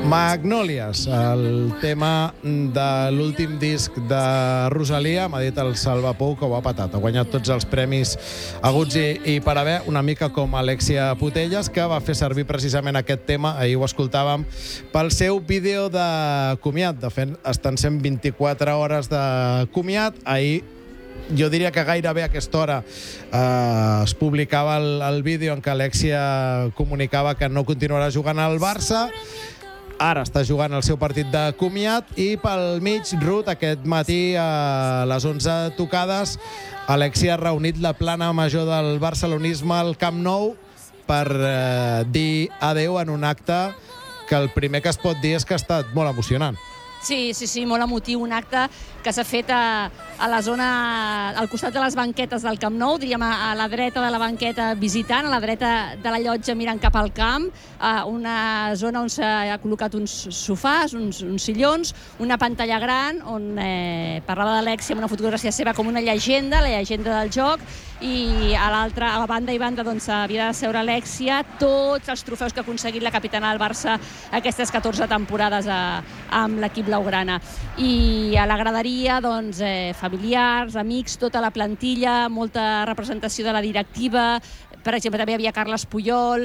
Magnòlies, el tema de l'últim disc de Rosalia. M'ha dit el Salva Pou que ho ha patat. Ha guanyat tots els premis haguts i per haver, una mica com Alexia Putellas, que va fer servir precisament aquest tema, ahir ho escoltàvem, pel seu vídeo de comiat. De fet, estan sent 24 hores de comiat. Ahir, jo diria que gairebé a aquesta hora es publicava el vídeo en què Alexia comunicava que no continuarà jugant al Barça. Ara està jugant el seu partit de comiat i pel mig, Ruth, aquest matí a les 11 tocades, Alexia ha reunit la plana major del barcelonisme al Camp Nou per dir adeu en un acte que el primer que es pot dir és que ha estat molt emocionant. Sí, molt emotiu, un acte que s'ha fet a la zona, al costat de les banquetes del Camp Nou, diríem a la dreta de la banqueta visitant, a la dreta de la llotja mirant cap al camp, una zona on s'ha col·locat uns sofàs, uns sillons, una pantalla gran on parlava d'Alexia amb una fotografia seva com una llegenda, la llegenda del joc, i a l'altra, a banda i banda, doncs havia de seure Alexia, tots els trofeus que ha aconseguit la capitana del Barça aquestes 14 temporades amb l'equip blaugrana. I a la graderia, doncs, familiars, amics, tota la plantilla, molta representació de la directiva. Per exemple, també hi havia Carles Puyol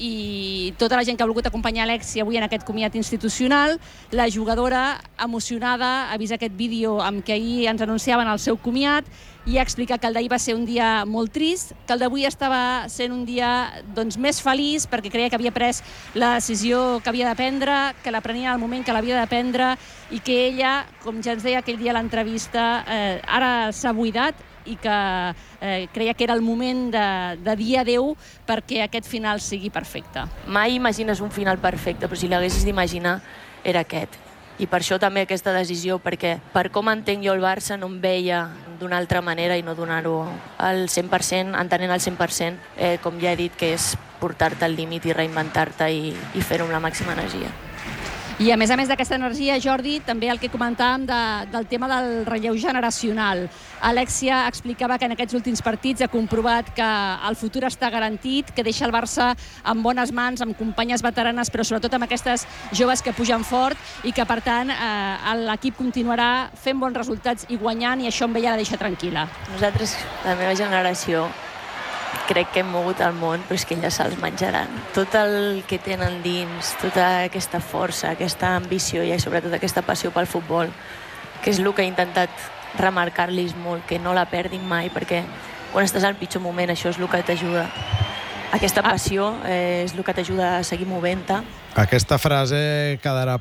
i tota la gent que ha volgut acompanyar Alexia avui en aquest comiat institucional. La jugadora, emocionada, ha vist aquest vídeo amb què ahir ens anunciaven el seu comiat i ha explicat que el d'ahir va ser un dia molt trist, que el d'avui estava sent un dia doncs, més feliç perquè creia que havia pres la decisió que havia de prendre, que la prenia en el moment que l'havia de prendre i que ella, com ja ens deia aquell dia a l'entrevista, ara s'ha buidat i que creia que era el moment de dir adeu perquè aquest final sigui perfecte. Mai imagines un final perfecte, però si l'haguessis d'imaginar era aquest. I per això també aquesta decisió, perquè per com entenc jo el Barça no em veia d'una altra manera i no donar-ho al 100%, entenent al 100%, com ja he dit, que és portar-te al límit i reinventar-te i fer-ho amb la màxima energia. I a més d'aquesta energia, Jordi, també el que comentàvem del tema del relleu generacional. Alexia explicava que en aquests últims partits ha comprovat que el futur està garantit, que deixa el Barça en bones mans, amb companyes veteranes, però sobretot amb aquestes joves que pugen fort i que, per tant, l'equip continuarà fent bons resultats i guanyant, i això amb ella la deixa tranquil·la. Nosaltres, la meva generació, crec que hem mogut el món, però és que elles se'ls menjaran. Tot el que tenen dins, tota aquesta força, aquesta ambició i sobretot aquesta passió pel futbol, que és el que he intentat remarcar-los molt, que no la perdin mai, perquè quan estàs al pitjor moment això és el que t'ajuda. Aquesta passió és el que t'ajuda a seguir movent-te. Aquesta frase quedarà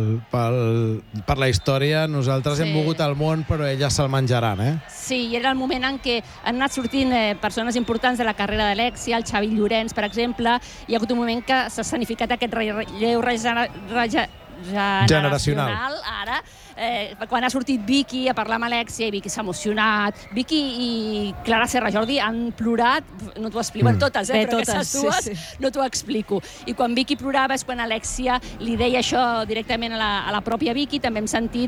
per la història. Nosaltres hem mogut el món, però elles se'l menjaran, eh? Sí, i era el moment en què han anat sortint persones importants de la carrera d'Alexia, el Xavi Llorenç, per exemple. Hi ha hagut un moment que s'ha escenificat aquest relleu generacional ara, quan ha sortit Vicky a parlar amb Alexia i Vicky s'ha emocionat. Vicky i Clara Serra Jordi han plorat, no t'ho explico, totes, però aquestes dues no t'ho explico. I quan Vicky plorava és quan Alexia li deia això directament a la pròpia Vicky. També hem sentit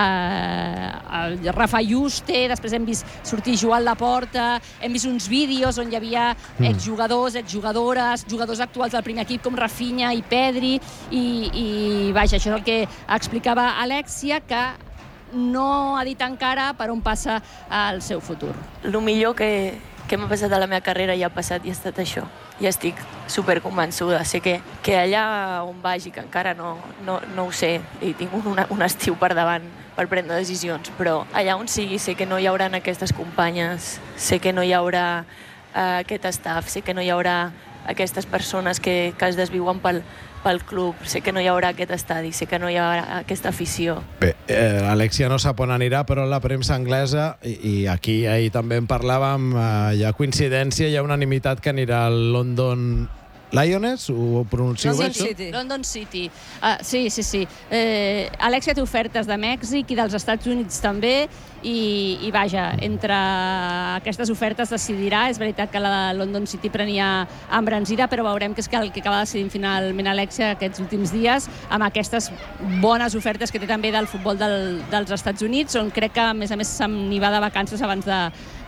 Rafa Juste, després hem vist sortir Joan Laporta, hem vist uns vídeos on hi havia exjugadors, exjugadores, jugadors actuals del primer equip com Rafinha i Pedri, i vaja, això és el que explicava Alexia, que no ha dit encara per on passa el seu futur. El millor que m'ha passat a la meva carrera ja ha passat i ha estat això. Ja estic superconvençuda. Sé que allà on vagi, que encara no ho sé, i tinc un estiu per davant per prendre decisions, però allà on sigui sé que no hi haurà aquestes companyes, sé que no hi haurà aquest staff, sé que no hi haurà aquestes persones que es desviuen pel club, sé que no hi haurà aquest estadi, sé que no hi haurà aquesta afició. Bé, Alexia no sap on anirà, però la premsa anglesa, i aquí ahir també en parlàvem, hi ha coincidència, hi ha unanimitat que anirà al London Lions, ho pronuncio bé? London City. Sí. Alexia té ofertes de Mèxic i dels Estats Units també, i vaja, entre aquestes ofertes decidirà. És veritat que la de London City prenia embranzida, però veurem que és el que acaba decidint finalment Alexia aquests últims dies, amb aquestes bones ofertes que té també del futbol dels Estats Units, on crec que a més se'n va de vacances abans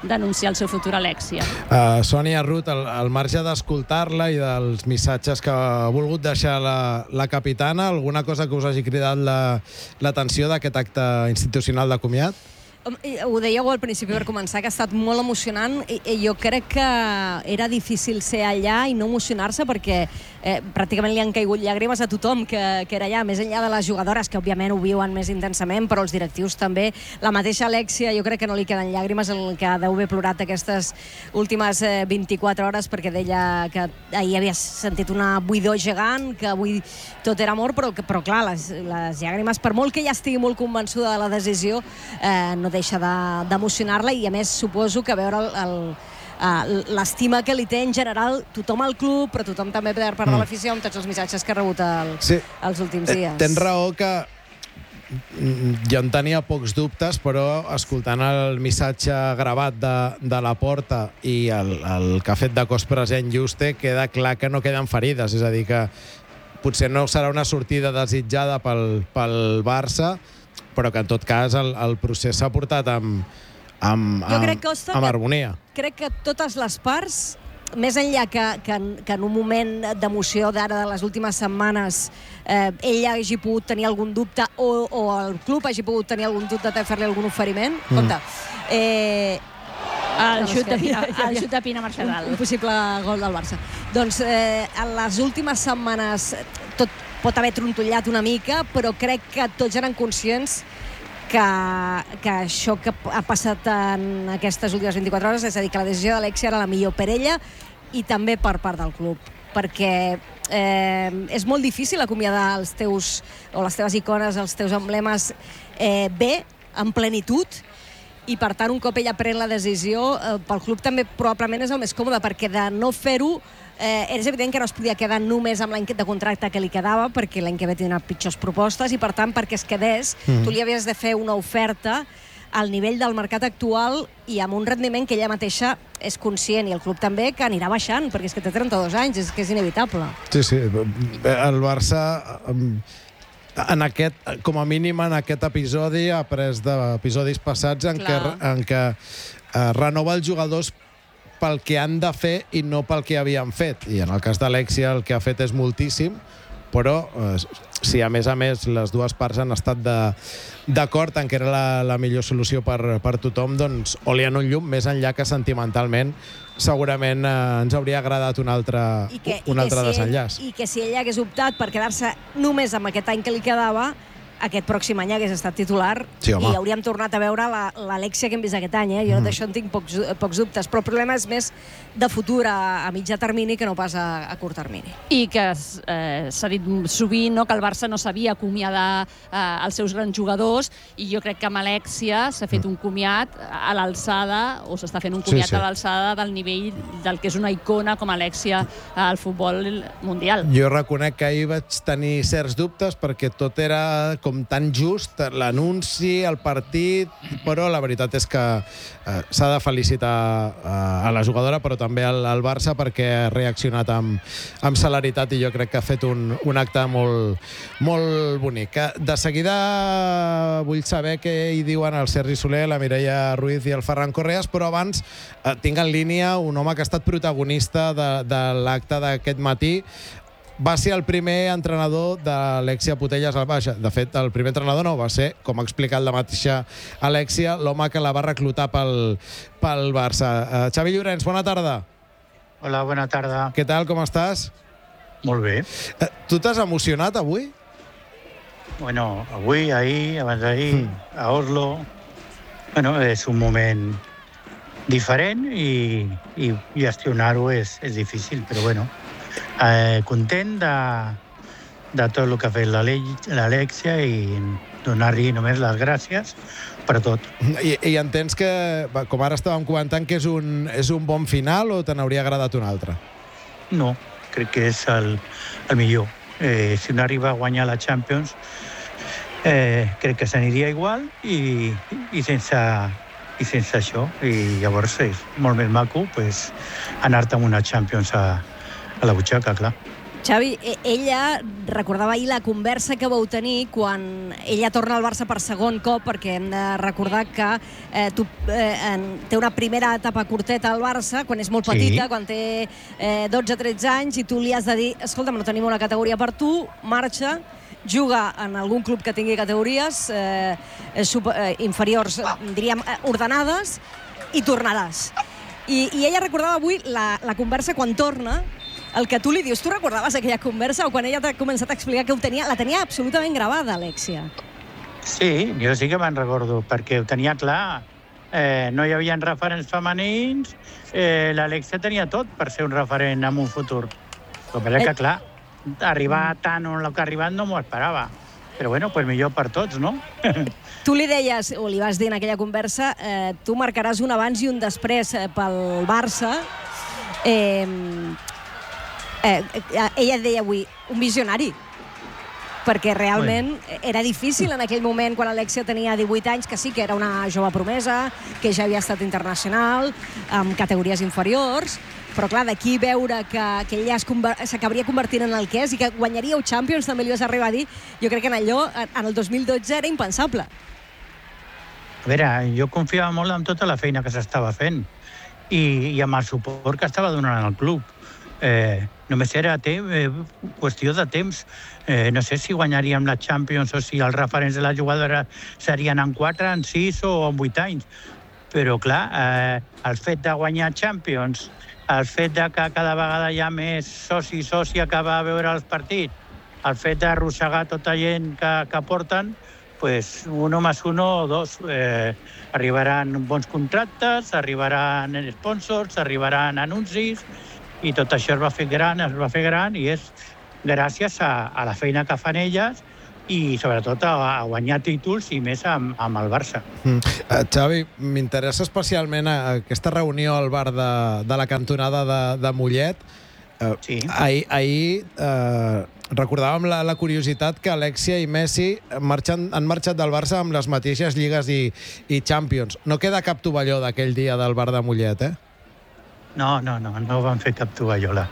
d'anunciar el seu futur a Alexia. Sònia Ruth, al marge d'escoltar-la i dels missatges que ha volgut deixar la capitana, alguna cosa que us hagi cridat l'atenció d'aquest acte institucional de comiat? Ho dèieu al principi per començar, que ha estat molt emocionant. Jo crec que era difícil ser allà i no emocionar-se perquè pràcticament li han caigut llàgrimes a tothom que era allà, més enllà de les jugadores, que òbviament ho viuen més intensament, però els directius també. La mateixa Alexia, jo crec que no li queden llàgrimes, el que deu haver plorat aquestes últimes 24 hores, perquè deia que ahir havia sentit una buidor gegant, que avui tot era amor, però clar, les llàgrimes, per molt que ja estigui molt convençuda de la decisió, no deixa d'emocionar-la, i a més suposo que veure l'estima que li té en general tothom al club, però tothom també per part de l'afició, amb tots els missatges que ha rebut els últims dies. Tens raó que jo en tenia pocs dubtes, però escoltant el missatge gravat de la Porta i el que ha fet de cos present Juste, queda clar que no queden ferides, és a dir, que potser no serà una sortida desitjada pel Barça, però que en tot cas el procés s'ha portat amb harmonia. Crec que totes les parts, més enllà que en un moment d'emoció d'ara de les últimes setmanes ell hagi pogut tenir algun dubte o el club hagi pogut tenir algun dubte de fer-li algun oferiment, compte, el xut de Pina Marcel·lal, un possible gol del Barça. Doncs en les últimes setmanes tot pot haver trontollat una mica, però crec que tots eren conscients que això que ha passat en aquestes últimes 24 hores, és a dir, que la decisió d'Alexia era la millor per ella i també per part del club, perquè és molt difícil acomiadar les teves icones, els teus emblemes bé, en plenitud, i per tant un cop ella pren la decisió pel club també probablement és el més còmode, perquè de no fer-ho és evident que no es podia quedar només amb l'any de contracte que li quedava, perquè l'any que ve tindrà pitjors propostes, i per tant perquè es quedés tu li havies de fer una oferta al nivell del mercat actual i amb un rendiment que ella mateixa és conscient, i el club també, que anirà baixant, perquè és que té 32 anys, és que és inevitable. Sí, el Barça com a mínim en aquest episodi ha après d'episodis passats en què renova els jugadors pel que han de fer i no pel que havien fet. I en el cas d'Alexia el que ha fet és moltíssim, però si a més les dues parts han estat d'acord en que era la millor solució per tothom, doncs oli en un llum, més enllà que sentimentalment segurament ens hauria agradat un altre desenllaç. I que si ell hagués optat per quedar-se només amb aquest any que li quedava, aquest pròxim any hagués estat titular, i hauríem tornat a veure l'Alexia que hem vist aquest any. Jo d'això en tinc pocs dubtes, però el problema és més de futur a mitjà termini que no pas a curt termini. I que s'ha dit sovint que el Barça no sabia acomiadar els seus grans jugadors, i jo crec que amb Alexia s'ha fet un comiat a l'alçada, o s'està fent un comiat a l'alçada del nivell del que és una icona com Alexia al futbol mundial. Jo reconec que ahir vaig tenir certs dubtes perquè tot era com tan just, l'anunci, el partit, però la veritat és que s'ha de felicitar a la jugadora, però també al Barça, perquè ha reaccionat amb celeritat, i jo crec que ha fet un acte molt, molt bonic. De seguida vull saber què hi diuen el Sergi Soler, la Mireia Ruiz i el Ferran Correas, però abans tinc en línia un home que ha estat protagonista de l'acte d'aquest matí. Va ser el primer entrenador d'Alexia Putellas al Barça. De fet, el primer entrenador no, va ser, com ha explicat la mateixa Alexia, l'home que la va reclutar pel Barça. Xavi Llorenç, bona tarda. Hola, bona tarda. Què tal, com estàs? Molt bé. Tu t'has emocionat avui? Bueno, avui, ahir, abans d'ahir, a Oslo. Bueno, és un moment diferent i gestionar-ho és difícil, però bueno, content de tot el que ha fet l'Alexia i donar-li només les gràcies per tot. I entens que, com ara estàvem comentant, que és un bon final o te n'hauria agradat un altre? No, crec que és el millor. Si no arriba a guanyar la Champions, crec que s'aniria igual i sense això. I llavors és molt més maco anar-te amb una Champions a la butxaca, clar. Xavi, ella recordava ahir la conversa que vau tenir quan ella torna al Barça per segon cop, perquè hem de recordar que té una primera etapa curteta al Barça, quan és molt petita, quan té 12-13 anys, i tu li has de dir, escolta'm, no tenim una categoria per tu, marxa, juga en algun club que tingui categories inferiors, diríem, ordenades, i tornaràs. I ella recordava avui la conversa quan torna, el que tu li dius. Tu recordaves aquella conversa o quan ella t'ha començat a explicar que la tenia absolutament gravada, Alexia? Sí, jo sí que me'n recordo, perquè ho tenia clar. No hi havia referents femenins, l'Alexia tenia tot per ser un referent en un futur. El que passa que, clar, arribar tant on que ha arribat no m'ho esperava. Però bueno, pues millor per tots, no? Tu li deies, o li vas dir en aquella conversa, tu marcaràs un abans i un després pel Barça. Ella deia avui, un visionari, perquè realment era difícil en aquell moment, quan Alexia tenia 18 anys, que sí que era una jove promesa, que ja havia estat internacional, amb categories inferiors, però clar, d'aquí veure que ella s'acabaria convertint en el que és i que guanyaria un Champions, també li vas arribar a dir, jo crec que en allò, en el 2012, era impensable. A veure, jo confiava molt en tota la feina que s'estava fent i amb el suport que estava donant al club. Només era qüestió de temps. No sé si guanyaríem la Champions o si els referents de la jugadora serien en 4, en 6 o en 8 anys. Però, clar, el fet de guanyar Champions, el fet de que cada vegada hi ha més soci i sòcia que va a veure els partits, el fet d'arrossegar tota gent que porten, pues 1 más 1 o 2. Arribaran bons contractes, arribaran sponsors, arribaran anuncis, i tot això es va fer gran i és gràcies a la feina que fan elles i sobretot a guanyar títols i més amb el Barça. Xavi, m'interessa especialment aquesta reunió al bar de la cantonada de Mollet. Sí. Ahir recordàvem la curiositat que Alexia i Messi han marxat del Barça amb les mateixes lligues i Champions. No queda cap tovalló d'aquell dia del bar de Mollet, eh? No van fer cap tovallola.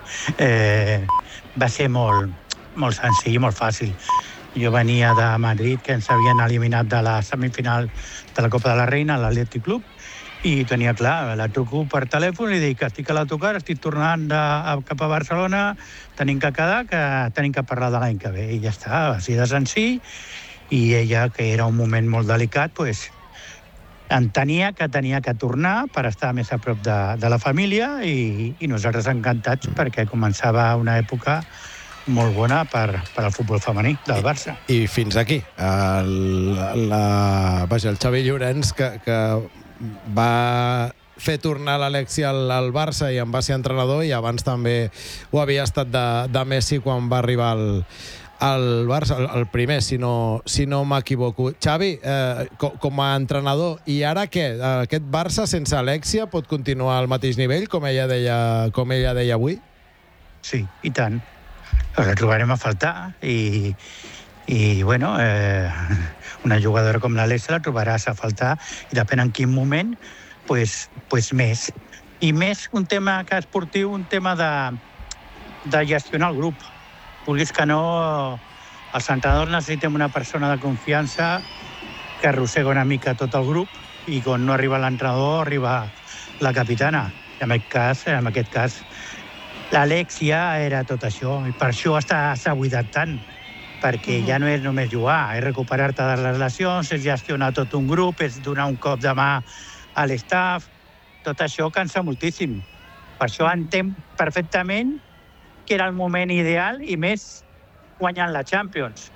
Va ser molt senzill, molt fàcil. Jo venia de Madrid, que ens havien eliminat de la semifinal de la Copa de la Reina, l'Atlètic Club, i tenia clar, la truco per telèfon i dic que estic a l'autocar, estic tornant cap a Barcelona, tenim que quedar, que tenim que parlar de l'any que ve. I ja està, així de senzill. I ella, que era un moment molt delicat, pues, entenia que tenia que tornar per estar més a prop de la família i nosaltres encantats perquè començava una època molt bona per al futbol femení del Barça. I fins aquí. El Xavi Llorens, que va fer tornar l'Alexia al Barça i en va ser entrenador, i abans també ho havia estat de Messi quan va arribar al Barça, el primer, si no m'equivoco. Xavi, com a entrenador, i ara què? Aquest Barça sense Alexia pot continuar al mateix nivell, com ella deia avui? Sí, i tant. La trobarem a faltar i bueno, una jugadora com l'Alexia la trobaràs a faltar i depèn en quin moment, pues més. I més un tema que esportiu, un tema de gestionar el grup. Vulguis que no, els entrenadors necessitem una persona de confiança que arrossega una mica tot el grup i quan no arriba l'entrenador arriba la capitana. En aquest cas, l'Alexia era tot això i per això s'ha buidat tant, perquè ja no és només jugar, és recuperar-te de les lesions, és gestionar tot un grup, és donar un cop de mà a l'estaf, tot això cansa moltíssim. Per això entenc perfectament que era el moment ideal i més guanyant la Champions.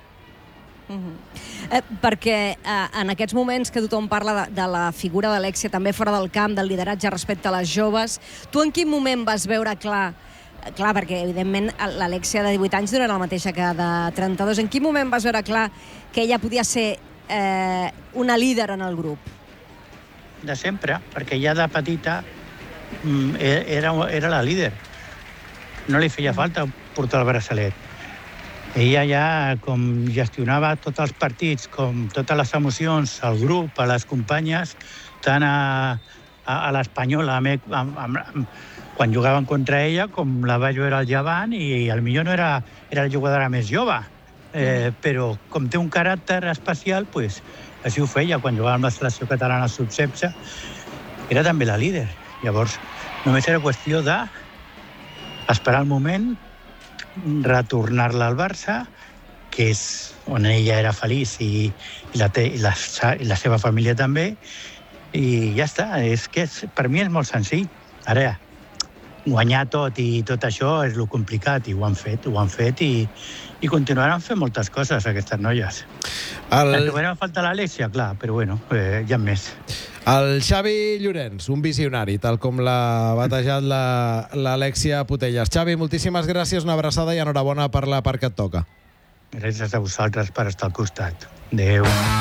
Perquè en aquests moments que tothom parla de la figura d'Alexia també fora del camp, del lideratge respecte a les joves, tu en quin moment vas veure clar, perquè evidentment l'Alexia de 18 anys no era la mateixa que de 32, en quin moment vas veure clar que ella podia ser una líder en el grup? De sempre, perquè ja de petita era la líder. No li feia falta portar el braçalet. Ella ja, com gestionava tots els partits, com totes les emocions, al grup, a les companyes, tant a a l'Espanyola, quan jugaven contra ella, com la Bayo era el Llevant i el millor no era la jugadora més jove, però com té un caràcter especial, pues, així ho feia. Quan jugava amb la selecció catalana sub-16 era també la líder. Llavors, només era qüestió d'esperar el moment, retornar-la al Barça, que és on ella era feliç i la seva família també, i ja està. Per mi és molt senzill. Ara, guanyar tot i tot això és el complicat, i ho han fet i continuaran fent moltes coses, aquestes noies. Trobarem a falta l'Alexia, clar, però bueno, ja en més. El Xavi Llorens, un visionari, tal com l'ha batejat l'Alexia Putellas. Xavi, moltíssimes gràcies, una abraçada i enhorabona per la part que et toca. Gràcies a vosaltres per estar al costat. Adéu.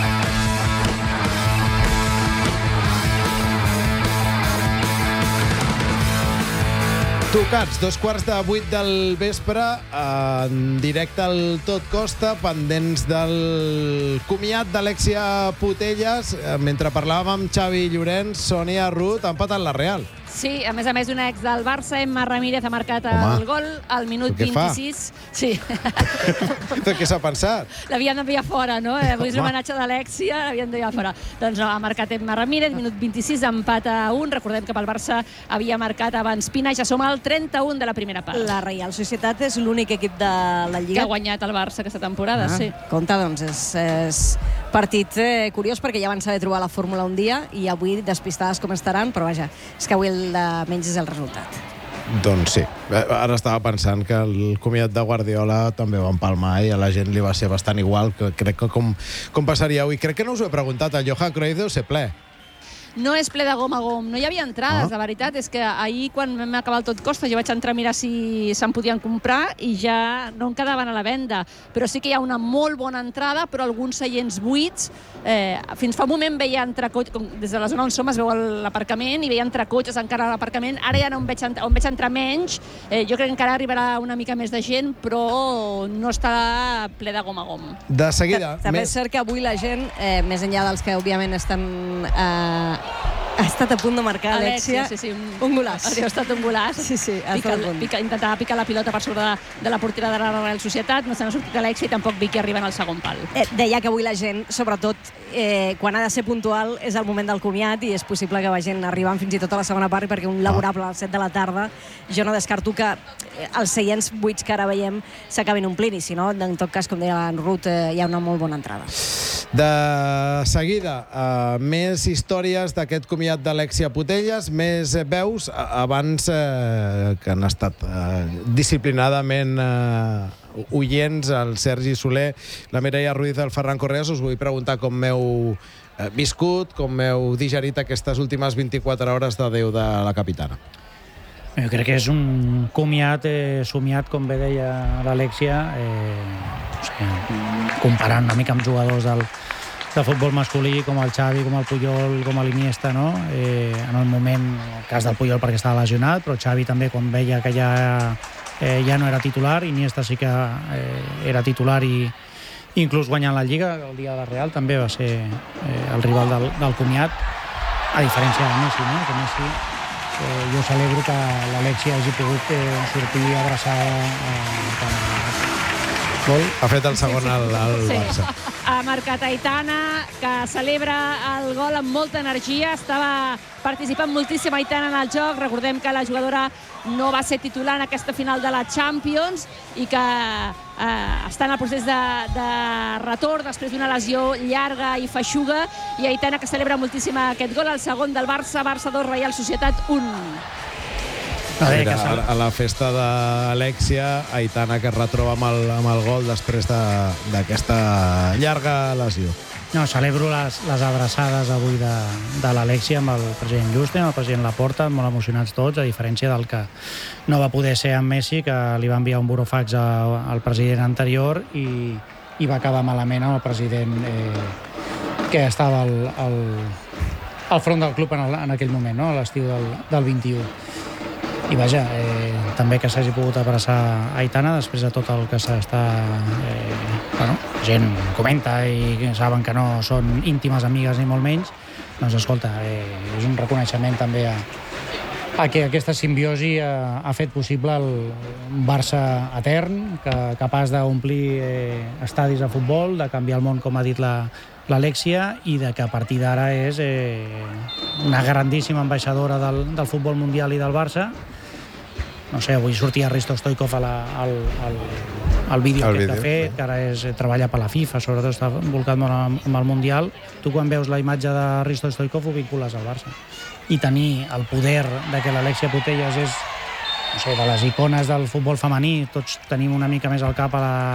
Tocats, 7:15 del vespre, en directe al Tot Costa, pendents del comiat d'Alexia Putellas. Mentre parlàvem amb Xavi Llorens, Sònia Ruth ha empatat la Real. Sí, a més una ex del Barça, Emma Ramírez, ha marcat el gol al minut 26. Sí. Què s'ha pensat? L'havien d'enviar fora, no? Avui és l'homenatge d'Alexia, l'havien d'enviar fora. Doncs no, ha marcat Emma Ramírez, minut 26, empat a 1. Recordem que pel Barça havia marcat abans Pina, ja som al 31 de la primera part. La Reial Societat és l'únic equip de la Lliga que ha guanyat el Barça aquesta temporada, sí. Compte, doncs, és partit curiós, perquè ja van saber trobar la fórmula un dia i avui despistades com estaran, però vaja, és que avui el de menys és el resultat. Doncs sí. Ara estava pensant que el comiat de Guardiola també va empalmar i a la gent li va ser bastant igual, que crec que com passaria avui. Crec que no us ho he preguntat, el Johan Cruyff deu ser ple. No és ple de gom a gom, no hi havia entrades, la veritat és que ahir quan vam acabar el Tot Costa jo vaig entrar a mirar si se'n podien comprar i ja no en quedaven a la venda, però sí que hi ha una molt bona entrada, però alguns seients buits. Fins fa un moment veia entrar cotxes, des de la zona on som es veu l'aparcament i veia entrar cotxes encara a l'aparcament, ara ja on veig entrar menys. Jo crec que encara arribarà una mica més de gent, però no està ple de gom a gom. De seguida. També és cert que avui la gent, més enllà dels que òbviament ha estat a punt de marcar Alexia. Sí, un golaç. Ha estat un golaç. Sí, ha estat a punt. Intentava picar la pilota per sobre de la portera de la Real Societat, no se n'ha sortit Alexia i tampoc vi que arriben al segon pal. Deia que avui la gent, sobretot quan ha de ser puntual, és el moment del comiat i és possible que vagin arribant fins i tot a la segona part, perquè un laborable a les 7 de la tarda jo no descarto que els seients buits que ara veiem s'acabin omplint, i si no, en tot cas, com deia en Ruth, hi ha una molt bona entrada. De seguida, més històries d'aquest comiat d'Alexia Putellas, més veus abans que han estat disciplinadament oients, el Sergi Soler, la Mireia Ruiz, el Ferran Correas. Us vull preguntar com m'heu viscut, com m'heu digerit aquestes últimes 24 hores d'adeu de la capitana. Jo crec que és un comiat somiat, com bé deia l'Alexia, comparant una mica amb jugadors del futbol masculí, com el Xavi, com el Puyol, com l'Iniesta, no? En el moment, el cas del Puyol perquè estava lesionat, però Xavi també, quan veia que ja no era titular, Iniesta sí que era titular i inclús guanyant la Lliga, el dia de la Real, també va ser el rival del comiat, a diferència de Messi, no? Que Messi, jo celebro que l'Alexia hagi pogut sortir abraçada gol. Ha fet el segon al Barça. Ha marcat Aitana, que celebra el gol amb molta energia. Estava participant moltíssim Aitana en el joc. Recordem que la jugadora no va ser titular en aquesta final de la Champions i que està en el procés de retorn després d'una lesió llarga i feixuga. I Aitana, que celebra moltíssim aquest gol, el segon del Barça, Barça 2, Reial Societat 1. A la festa d'Alexia, Aitana que es retroba amb el gol després d'aquesta llarga lesió. No, celebro les abraçades avui de l'Alexia amb el president Juste, amb el president Laporta, molt emocionats tots, a diferència del que no va poder ser amb Messi, que li va enviar un burofax al president anterior i va acabar malament amb el president que estava al front del club en aquell moment, no? A l'estiu del 21. I vaja, també que s'hagi pogut abraçar Aitana després de tot el que s'està bueno, la gent comenta i saben que no són íntimes amigues ni molt menys, doncs escolta, és un reconeixement també a que aquesta simbiosi ha fet possible un Barça etern, capaç d'omplir estadis de futbol, de canviar el món, com ha dit l'Alexia, i de que a partir d'ara és una grandíssima ambaixadora del futbol mundial i del Barça. No sé, avui sortia Hristo Stoichkov al vídeo que ha fet, que ara treballa per la FIFA, sobretot està volcat molt amb el Mundial. Tu quan veus la imatge de Hristo Stoichkov ho vincules al Barça. I tenir el poder de que l'Alexia Putellas és, no sé, de les icones del futbol femení, tots tenim una mica més al cap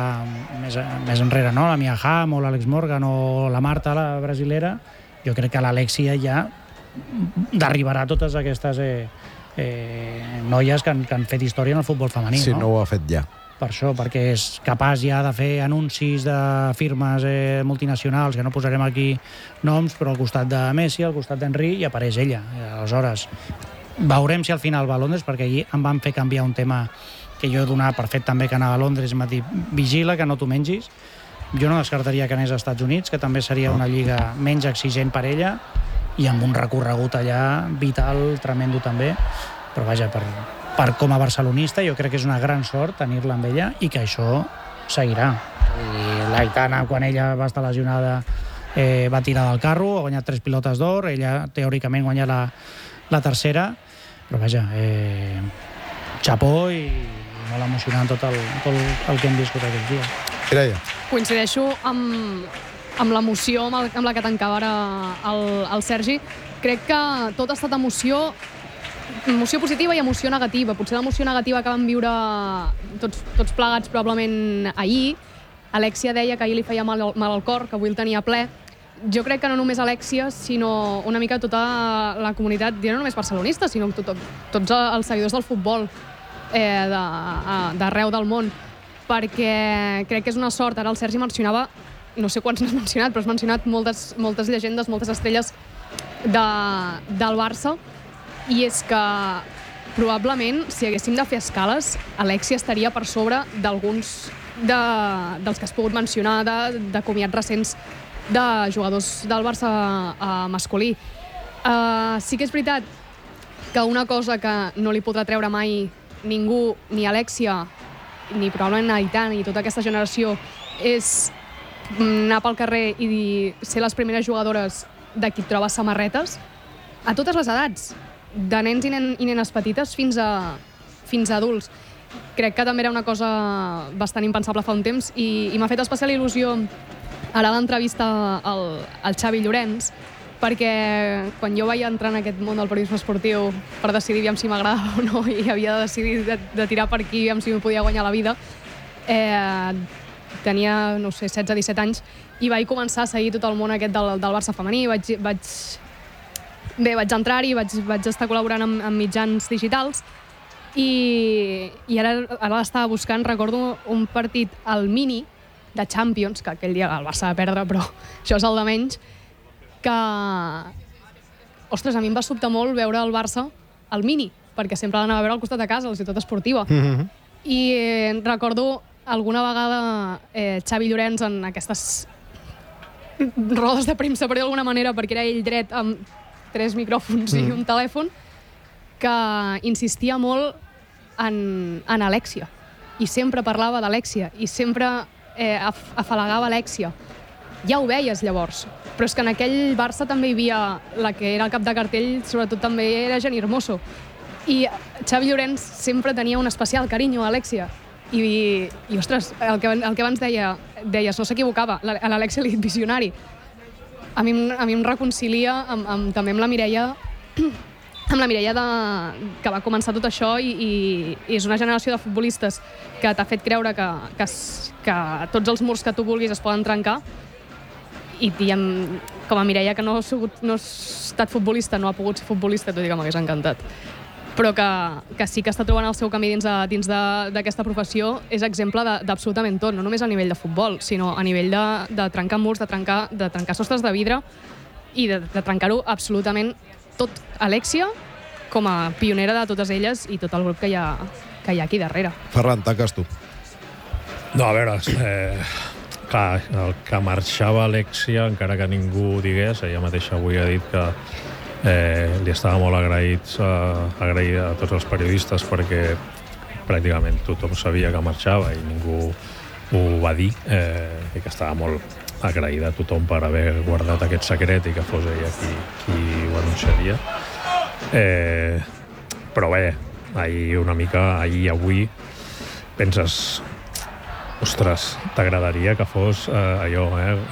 més enrere, no? La Mia Hamm o l'Àlex Morgan o la Marta, la brasilera. Jo crec que l'Alexia ja derribarà totes aquestes noies que han fet història en el futbol femení. Sí, no ho ha fet ja. Per això, perquè és capaç ja de fer anuncis de firmes multinacionals, que no posarem aquí noms, però al costat de Messi, al costat d'Henry, i apareix ella. Aleshores, veurem si al final va a Londres, perquè allí em van fer canviar un tema que jo he donat per fet també que anava a Londres, m'ha dit, vigila que no t'ho mengis. Jo no descartaria que anés als Estats Units, que també seria una lliga menys exigent per ella, i amb un recorregut allà vital, tremendo també, però vaja, per com a barcelonista jo crec que és una gran sort tenir-la amb ella i que això seguirà. I l'Aitana, quan ella va estar lesionada, va tirar del carro, ha guanyat 3 pilotes d'or, ella teòricament guanya la tercera, però vaja, xapó i molt emocionant tot el que hem viscut aquests dies. Mireia. Coincideixo amb l'emoció amb la que tancava ara el Sergi. Crec que tot ha estat emoció positiva i emoció negativa. Potser l'emoció negativa que vam viure tots plegats probablement ahir. Alexia deia que ahir li feia mal al cor, que avui el tenia ple. Jo crec que no només Alexia, sinó una mica tota la comunitat, no només barcelonista, sinó tots els seguidors del futbol d'arreu del món, perquè crec que és una sort. Ara el Sergi mencionava, no sé quants n'has mencionat, però has mencionat moltes llegendes, moltes estrelles del Barça, i és que probablement, si haguéssim de fer escales, Alexia estaria per sobre d'alguns dels que has pogut mencionar, de comiats recents de jugadors del Barça masculí. Sí que és veritat que una cosa que no li podrà treure mai ningú, ni Alexia, ni probablement Aitana, ni tota aquesta generació, és anar pel carrer i ser les primeres jugadores de qui et trobes samarretes a totes les edats, de nens i nenes petites fins a adults. Crec que també era una cosa bastant impensable fa un temps i m'ha fet especial il·lusió ara l'entrevista al Xavi Llorenç, perquè quan jo vaig entrar en aquest món del periodisme esportiu per decidir si m'agradava o no i havia de decidir de tirar per aquí si m'ho podia guanyar la vida, tenia, no sé, 16-17 anys, i vaig començar a seguir tot el món aquest del Barça femení. Vaig entrar-hi, vaig estar col·laborant amb mitjans digitals i ara l'estava buscant. Recordo un partit al Mini de Champions, que aquell dia el Barça va perdre, però això és el de menys, que, ostres, a mi em va sobtar molt veure el Barça al Mini, perquè sempre l'anava a veure al costat de casa, a la ciutat esportiva. I recordo alguna vegada Xavi Llorenç en aquestes rodes de premsa, per dir d'alguna manera, perquè era ell dret amb 3 micròfons i un telèfon, que insistia molt en Alexia, i sempre parlava d'Alexia, i sempre afalagava Alexia. Ja ho veies llavors, però és que en aquell Barça també hi havia la que era el cap de cartell, sobretot també era Jenny Hermoso, i Xavi Llorenç sempre tenia un especial carinyo a Alexia, i ostres, el que abans deies, no s'equivocava, a l'Alexia li he dit visionari. A mi em reconcilia també amb la Mireia, que va començar tot això, i és una generació de futbolistes que t'ha fet creure que tots els murs que tu vulguis es poden trencar, i com a Mireia, que no ha estat futbolista, no ha pogut ser futbolista, tot i que m'hagués encantat, però que sí que està trobant el seu camí dins d'aquesta professió, és exemple d'absolutament tot, no només a nivell de futbol, sinó a nivell de trencar murs, de trencar sostres de vidre i de trencar-ho absolutament tot. Alexia, com a pionera de totes elles, i tot el grup que hi ha aquí darrere. Ferran, tanques tu. No, a veure, clar, el que marxava Alexia, encara que ningú ho digués, ella mateixa avui ha dit que li estava molt agraït a tots els periodistes perquè pràcticament tothom sabia que marxava i ningú ho va dir, i que estava molt agraïda a tothom per haver guardat aquest secret i que fos ella qui ho anunciaria. Però bé, ahir i avui penses, ostres, t'agradaria que fos allò,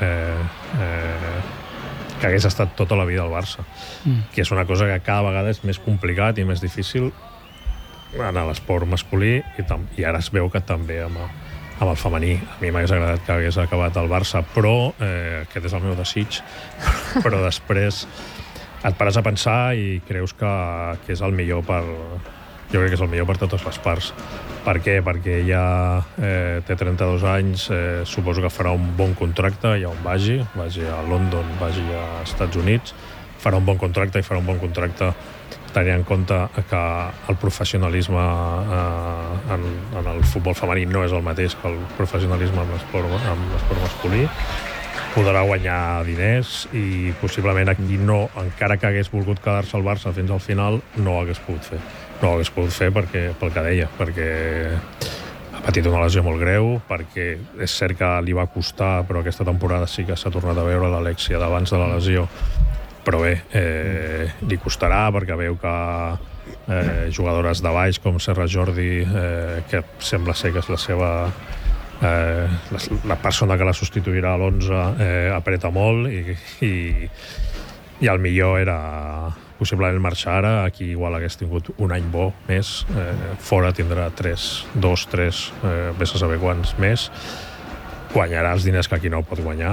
que hagués estat tota la vida al Barça, que és una cosa que cada vegada és més complicat i més difícil en l'esport masculí i ara es veu que també amb el femení. A mi m'hagués agradat que hagués acabat al Barça, però aquest és el meu desig, però després et pares a pensar i creus que és el millor jo crec que és el millor per totes les parts. Per què? Perquè ella té 32 anys, suposo que farà un bon contracte allà on vagi a London, vagi a Estats Units, farà un bon contracte i farà un bon contracte tenint en compte que el professionalisme en el futbol femení no és el mateix que el professionalisme en l'esport masculí. Podrà guanyar diners i possiblement aquí encara que hagués volgut quedar-se al Barça fins al final, no ho hagués pogut fer. No ho hagués pogut fer pel que deia, perquè ha patit una lesió molt greu, perquè és cert que li va costar, però aquesta temporada sí que s'ha tornat a veure l'Alexia d'abans de la lesió. Però bé, li costarà perquè veu que jugadores de baix com Serra Jordi, que sembla ser que és la seva la persona que la substituirà a l'11, apreta molt i el millor era possiblement marxar ara. Aquí igual hagués tingut un any bo més, fora tindrà 2, 3, vés a saber quants més, guanyarà els diners que aquí no pot guanyar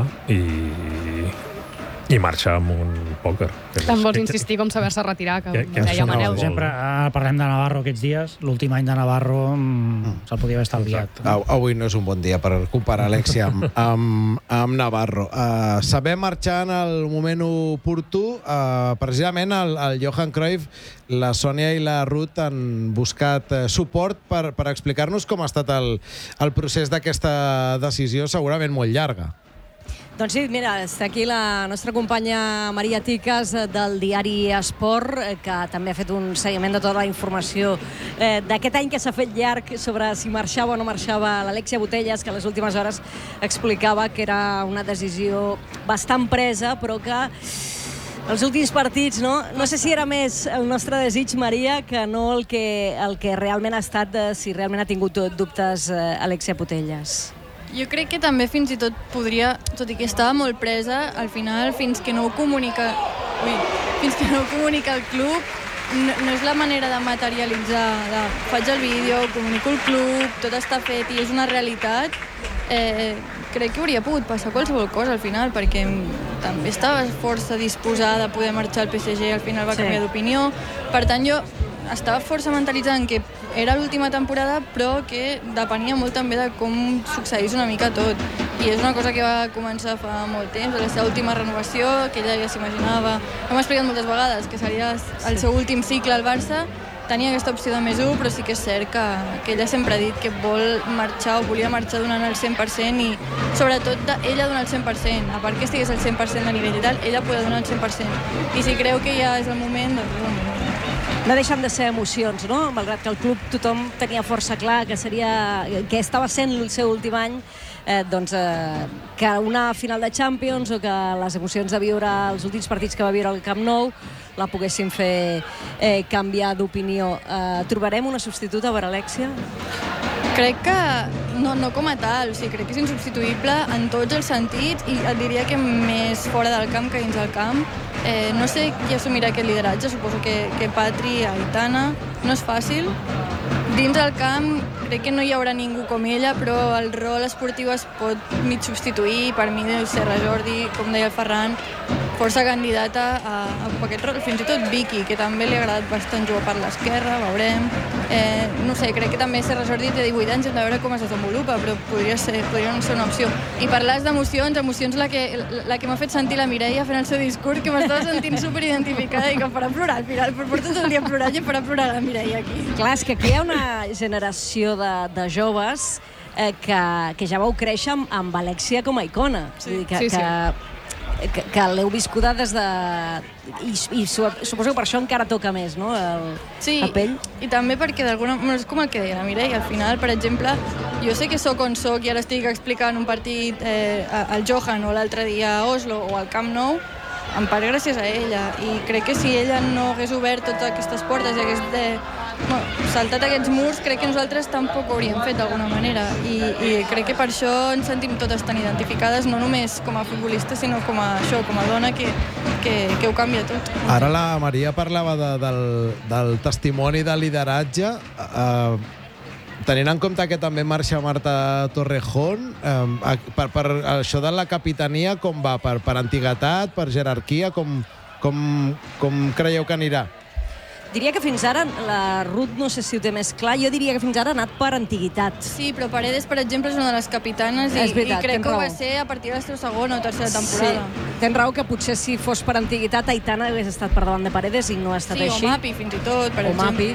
i marxa amb un pòquer. Tant vols insistir com saber-se retirar, que deia Manel. Sempre parlem de Navarro aquests dies. L'últim any de Navarro se'l podia haver estalviat. Avui no és un bon dia per comparar Alexia amb Navarro. Saber marxar en el moment oportú, precisament el Johan Cruyff, la Sònia i la Ruth han buscat suport per explicar-nos com ha estat el procés d'aquesta decisió, segurament molt llarga. Doncs sí, mira, està aquí la nostra companya Maria Tiques del diari Esport, que també ha fet un seguiment de tota la informació d'aquest any que s'ha fet llarg sobre si marxava o no marxava l'Alexia Putellas, que a les últimes hores explicava que era una decisió bastant presa, però que els últims partits, no sé si era més el nostre desig, Maria, que no el que realment ha estat, si realment ha tingut dubtes Alexia Putellas. Jo crec que també fins i tot podria, tot i que estava molt presa, al final fins que no ho comunica el club, no és la manera de materialitzar, faig el vídeo, comunico el club, tot està fet i és una realitat. Crec que hauria pogut passar qualsevol cosa al final, perquè també estava força disposada a poder marxar al PSG, al final va canviar d'opinió. Per tant, jo estava força mentalitzant que era l'última temporada, però que depenia molt també de com succeís una mica tot. I és una cosa que va començar fa molt temps, la seva última renovació, que ella ja s'imaginava, hem explicat moltes vegades, que seria el seu últim cicle al Barça. Tenia aquesta opció de +1, però sí que és cert que ella sempre ha dit que vol marxar o volia marxar donant el 100% i sobretot ella donar el 100%. A part que estigués al 100% de nivell i tal, ella podia donar el 100%. I si creu que ja és el moment, doncs és el moment. No deixen de ser emocions, no? Malgrat que el club tothom tenia força clar que estava sent el seu últim any, que una final de Champions o que les emocions de viure els últims partits que va viure al Camp Nou la poguessin fer canviar d'opinió. Trobarem una substituta per Alexia? Crec que no com a tal, crec que és insubstituïble en tots els sentits i et diria que més fora del camp que dins del camp. No sé qui assumirà aquest lideratge, suposo que Patri, Aitana, no és fàcil. Dins del camp crec que no hi haurà ningú com ella, però el rol esportiu es pot mig substituir. Per mi, Serra Jordi, com deia el Ferran, força candidata a aquest rol. Fins i tot Vicky, que també li ha agradat bastant jugar per l'esquerra, veurem. No sé, crec que també Serra Jordi té 18 anys, hem de veure com es desenvolupa, però podria ser una opció. I parlar d'emocions, la que m'ha fet sentir la Mireia fent el seu discurs, que m'estava sentint superidentificada i que em farà plorar al final, però porto tot el dia plorant i em farà plorar la Mireia aquí. Clar, és que aquí hi ha una generació de joves que ja vau créixer amb Alexia com a icona. Sí. Que l'heu viscuda des de... I suposo que per això encara toca més, no?, la pell. I també perquè d'alguna manera, és com el que deia la Mireia, al final, per exemple, jo sé que sóc on sóc i ara estic explicant un partit al Johan o l'altre dia a Oslo o al Camp Nou, en part gràcies a ella, i crec que si ella no hagués obert totes aquestes portes i hagués saltat aquests murs, crec que nosaltres tampoc ho hauríem fet d'alguna manera, i crec que per això ens sentim totes tan identificades, no només com a futbolistes, sinó com a dona que ho canvia tot. Ara la Maria parlava del testimoni de lideratge. Tenint en compte que també marxa Marta Torrejón, per això de la capitania com va? Per antiguitat, per jerarquia, com creieu que anirà? Diria que fins ara, la Ruth no sé si ho té més clar, jo diria que fins ara ha anat per antiguitat. Sí, però Paredes, per exemple, és una de les capitanes i crec que ho va ser a partir de la seva segona o tercera temporada. Sí, tens raó que potser si fos per antiguitat Aitana hagués estat per davant de Paredes i no ha estat així. Sí, o Mapi fins i tot, per exemple.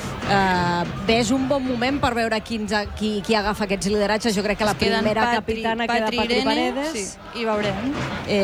Bé, és un bon moment per veure qui agafa aquests lideratges. Jo crec que la primera capitana queda Patri Paredes. Sí, i veurem.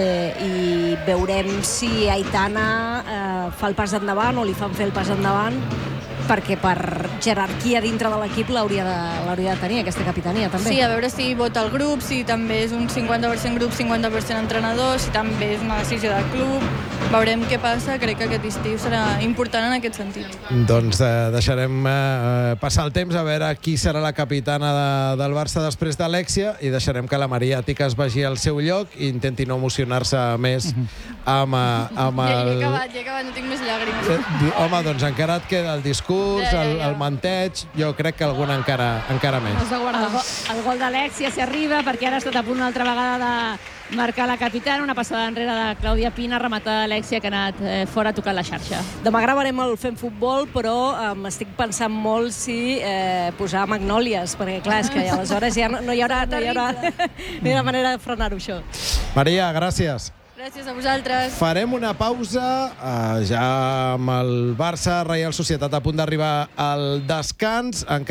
I veurem si Aitana fa el pas endavant o li fan fer el pas endavant, perquè per jerarquia dintre de l'equip l'hauria de tenir, aquesta capitania, també. Sí, a veure si vota el grup, si també és un 50% grup, 50% entrenador, si també és una decisió del club. Veurem què passa, crec que aquest estiu serà important en aquest sentit. Doncs deixarem passar el temps a veure qui serà la capitana del Barça després d'Alexia i deixarem que la Maria Tica es vagi al seu lloc i intenti no emocionar-se més amb el... Ja he acabat, no tinc més llàgrimes. Home, doncs encara et queda el discurs, el manteig, jo crec que algun encara més. El gol d'Alexia s'hi arriba perquè ara ha estat a punt una altra vegada de marcar la capitana, una passada enrere de Clàudia Pina, rematada d'Alexia que ha anat fora tocant la xarxa. Demà gravarem el Fem Futbol, però estic pensant molt si posar magnòlies, perquè clar, és que aleshores ja no hi haurà manera de frenar-ho, això. Maria, gràcies. Gràcies a vosaltres. Farem una pausa ja amb el Barça, Reial Societat a punt d'arribar al descans.